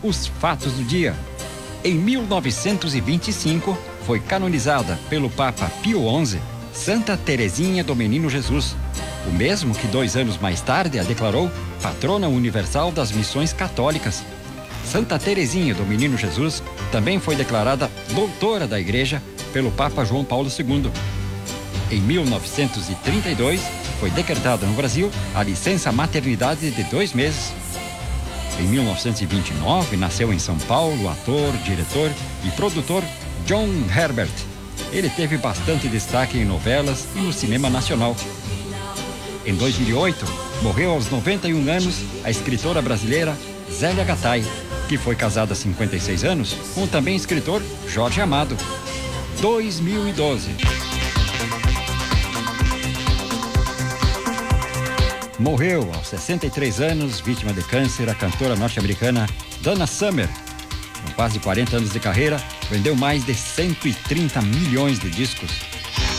Os fatos do dia. Em 1925, foi canonizada pelo Papa Pio XI Santa Teresinha do Menino Jesus, o mesmo que 2 anos mais tarde a declarou patrona universal das missões católicas. Santa Teresinha do Menino Jesus também foi declarada doutora da Igreja pelo Papa João Paulo II. Em 1932, foi decretada no Brasil a licença maternidade de 2 meses. Em 1929, nasceu em São Paulo o ator, diretor e produtor John Herbert. Ele teve bastante destaque em novelas e no cinema nacional. Em 2008, morreu aos 91 anos a escritora brasileira Zélia Gattai, que foi casada há 56 anos com o também escritor Jorge Amado. 2012. Morreu aos 63 anos, vítima de câncer, a cantora norte-americana Donna Summer. Com quase 40 anos de carreira, vendeu mais de 130 milhões de discos.